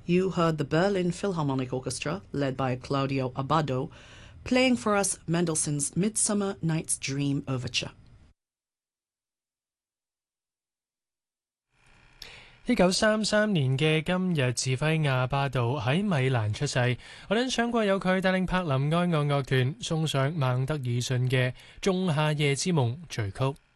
you heard the Berlin Philharmonic Orchestra, led by Claudio Abbado, playing for us Mendelssohn's Midsummer Night's Dream Overture. 1933年嘅今日，指揮亞巴杜喺米蘭出世。我哋想過有佢帶領柏林愛樂樂團送上孟德爾遜嘅《仲夏夜之夢》序曲。